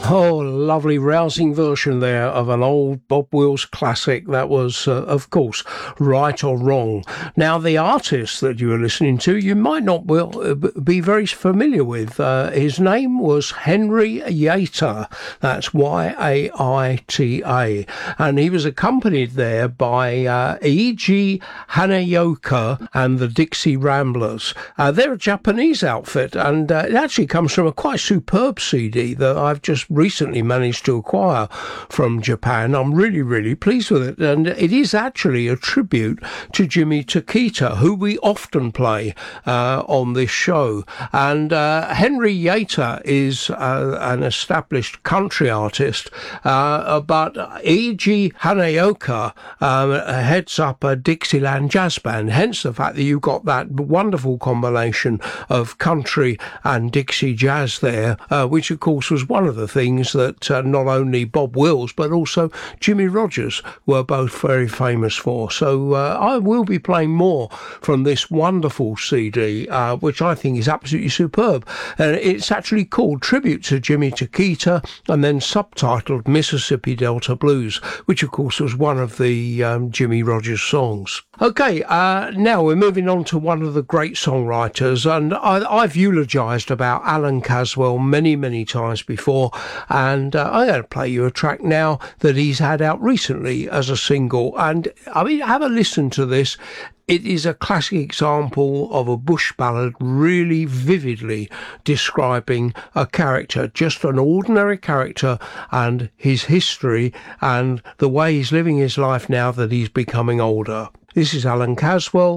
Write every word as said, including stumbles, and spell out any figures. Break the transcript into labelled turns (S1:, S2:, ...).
S1: Oh, lovely rousing version there of an old Bob Wills classic that was, uh, of course, Right or Wrong. Now, the artist that you were listening to, you might not well uh, be very familiar with. Uh, his name was Henry Yaita. That's Y A I T A. And he was accompanied there by uh, Eiji Hanayoka and the Dixie Ramblers. Uh, they're a Japanese outfit, and uh, it actually comes from a quite superb C D that I've just recently managed to acquire from Japan. I'm really, really pleased with it, and it is actually a tribute to Jimmy Takita, who we often play uh, on this show. And uh, Henry Yaita is uh, an established country artist, uh, but Eiji Hanayoka uh, heads up a Dixieland jazz band, hence the fact that you've got that wonderful combination of country and Dixie jazz there, uh, which of course was one of the things that uh, not only Bob Wills but also Jimmy Rogers were both very famous for. So uh, I will be playing more from this wonderful C D, uh, which I think is absolutely superb. And it's actually called Tribute to Jimmy Takita and then subtitled Mississippi Delta Blues, which of course was one of the um, Jimmy Rogers songs. Okay, uh, now we're moving on to one of the great songwriters, and I, I've eulogised about Alan Caswell many, many times before, and uh, I'm going to play you a track now that he's had out recently as a single, and I mean, have a listen to this. It is a classic example of a bush ballad really vividly describing a character, just an ordinary character, and his history and the way he's living his life now that he's becoming older. This is Alan Caswell